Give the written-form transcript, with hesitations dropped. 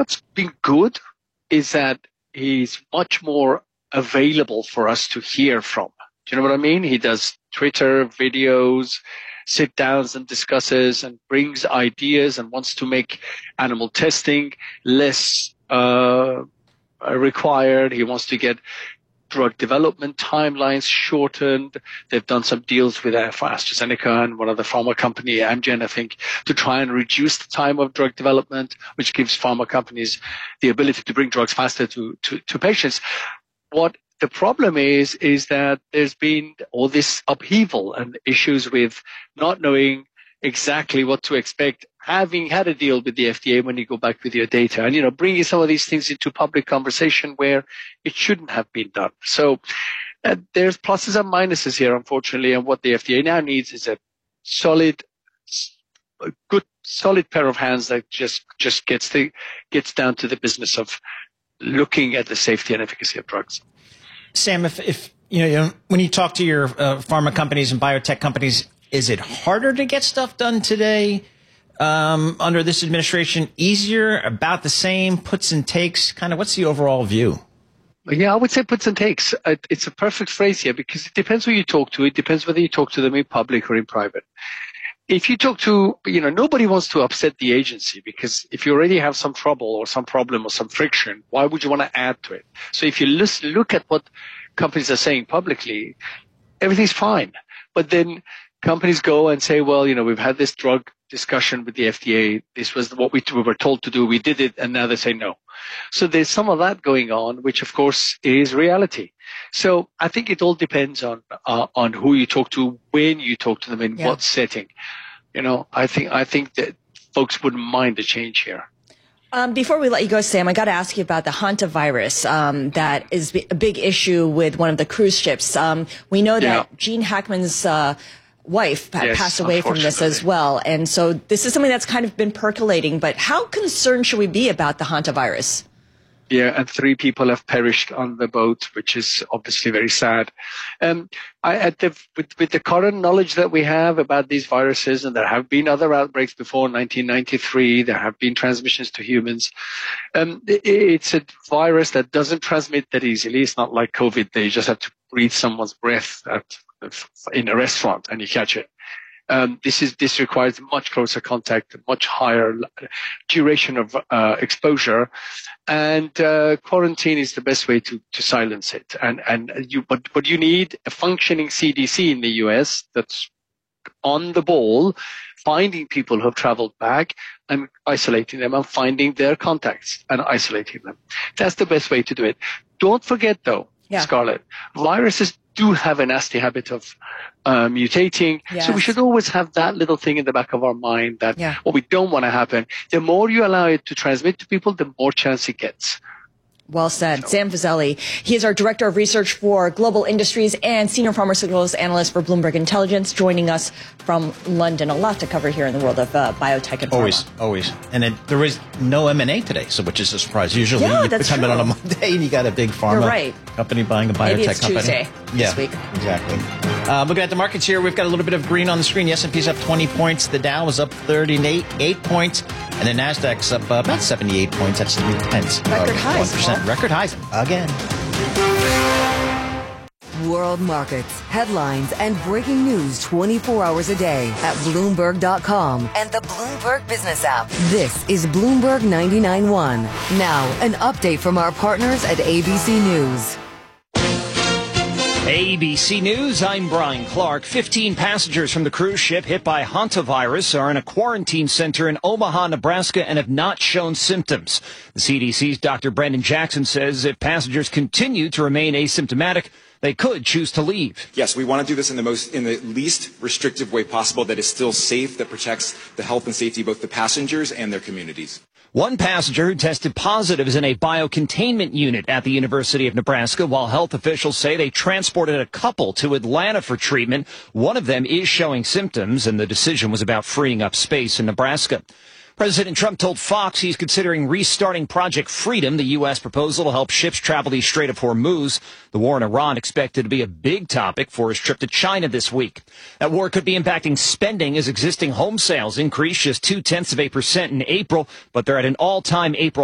what's been good is that he's much more available for us to hear from. Do you know what I mean? He does Twitter videos, sit downs and discusses and brings ideas and wants to make animal testing less required. He wants to get drug development timelines shortened. They've done some deals with AstraZeneca and one other pharma company, Amgen, I think, to try and reduce the time of drug development, which gives pharma companies the ability to bring drugs faster to patients. What the problem is that there's been all this upheaval and issues with not knowing exactly what to expect, having had a deal with the FDA when you go back with your data, and, bringing some of these things into public conversation where it shouldn't have been done. So there's pluses and minuses here, unfortunately, and what the FDA now needs is a good, solid pair of hands that just gets down to the business of looking at the safety and efficacy of drugs. Sam, if when you talk to your pharma companies and biotech companies, is it harder to get stuff done today under this administration? Easier? About the same? Puts and takes? Kind of what's the overall view? Yeah, I would say puts and takes. It's a perfect phrase here because it depends who you talk to. It depends whether you talk to them in public or in private. If you talk to, nobody wants to upset the agency because if you already have some trouble or some problem or some friction, why would you want to add to it? So if you look at what companies are saying publicly, everything's fine. But then companies go and say, well, we've had this drug discussion with the FDA. This was what we were told to do. We did it. And now they say no. So there's some of that going on, which of course is reality. So I think it all depends on who you talk to, when you talk to them, in what setting. I think that folks wouldn't mind a change here. Before we let you go, Sam, I got to ask you about the hantavirus that is a big issue with one of the cruise ships. We know that Gene Hackman's wife passed away from this as well. And so this is something that's kind of been percolating. But how concerned should we be about the hantavirus? Yeah, and 3 people have perished on the boat, which is obviously very sad. With the current knowledge that we have about these viruses, and there have been other outbreaks before 1993, there have been transmissions to humans. It's a virus that doesn't transmit that easily. It's not like COVID. They just have to breathe someone's breath in a restaurant and you catch it. This requires much closer contact, much higher duration of exposure, and quarantine is the best way to silence it. But you need a functioning CDC in the US that's on the ball, finding people who have traveled back and isolating them and finding their contacts and isolating them. That's the best way to do it. Don't forget though, Scarlett, viruses do have a nasty habit of mutating. Yes. So we should always have that little thing in the back of our mind that what we don't want to happen, the more you allow it to transmit to people, the more chance it gets. Well said. Sam Fazeli. He is our Director of Research for Global Industries and Senior Pharmaceuticals Analyst for Bloomberg Intelligence, joining us from London. A lot to cover here in the world of biotech and pharma. Always. And then there was no M&A today, which is a surprise. Usually you come in on a Monday and you got a big pharma company buying a biotech Maybe it's company. Tuesday this week. Exactly. Looking at the markets here, we've got a little bit of green on the screen. The S&P's up 20 points. The Dow is up 38 points. And the Nasdaq's up about 78 points. That's 3/10. Record highs. 1%. Record highs again. World markets, headlines, and breaking news 24 hours a day at Bloomberg.com and the Bloomberg Business app. This is Bloomberg 99.1. Now, an update from our partners at ABC News. ABC News, I'm Brian Clark. 15 passengers from the cruise ship hit by hantavirus are in a quarantine center in Omaha, Nebraska, and have not shown symptoms. The CDC's Dr. Brendan Jackson says if passengers continue to remain asymptomatic, they could choose to leave. Yes, we want to do this in the least restrictive way possible that is still safe, that protects the health and safety of both the passengers and their communities. One passenger who tested positive is in a biocontainment unit at the University of Nebraska, while health officials say they transported a couple to Atlanta for treatment. One of them is showing symptoms, and the decision was about freeing up space in Nebraska. President Trump told Fox he's considering restarting Project Freedom, the U.S. proposal to help ships travel the Strait of Hormuz. The war in Iran expected to be a big topic for his trip to China this week. That war could be impacting spending as existing home sales increased just 0.2% in April, but they're at an all-time April